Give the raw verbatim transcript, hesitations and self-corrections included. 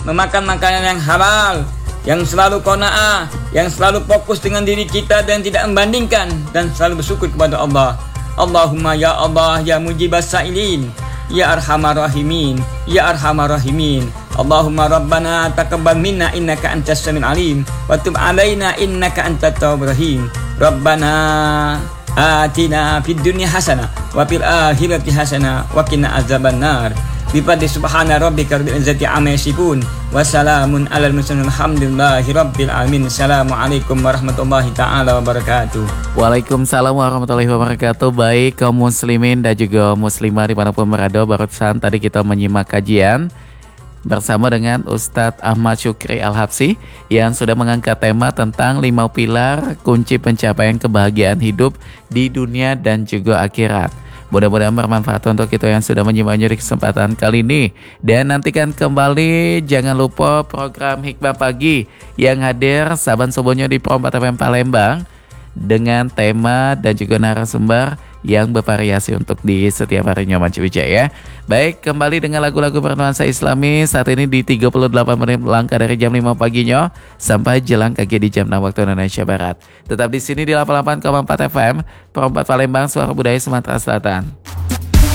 memakan makanan yang halal, yang selalu qanaah, yang selalu fokus dengan diri kita dan tidak membandingkan, dan selalu bersyukur kepada Allah. Allahumma ya Allah ya mujibas sa'ilin, ya arhamar rahimin, ya arhamar rahimin. Allahumma rabbana taqabbal minna innaka antas samiul alim wa tub alaina innaka antat tawwabur rahim. Rabbana atina fid dunya hasanah wa fil akhirati hasanah wa qina azabannar. Bifadli subhana rabbika rabbil izzati amma yasifun wa salamun alal mursalin alhamdulillahi rabbil alamin. Assalamualaikum warahmatullahi taala wabarakatuh. Waalaikumsalam warahmatullahi wabarakatuh. Baik kaum muslimin dan juga muslimah dimanapun berada, barusan tadi kita menyimak kajian bersama dengan Ustadz Ahmad Syukri Al-Habsyi yang sudah mengangkat tema tentang lima pilar kunci pencapaian kebahagiaan hidup di dunia dan juga akhirat. Mudah-mudahan bermanfaat untuk kita yang sudah menyimaknya di kesempatan kali ini. Dan nantikan kembali, jangan lupa program Hikmah Pagi yang hadir saban subuhnya di Pro empat F M Palembang dengan tema dan juga narasumber yang bervariasi untuk di setiap harinya Manci Wijaya. Baik, kembali dengan lagu-lagu bernuansa Islami saat ini di tiga puluh delapan menit melangkah dari jam lima paginya sampai jelang kaki di jam enam waktu Indonesia Barat. Tetap di sini di delapan puluh delapan koma empat F M Pro empat Palembang, Suara Budaya Sumatera Selatan.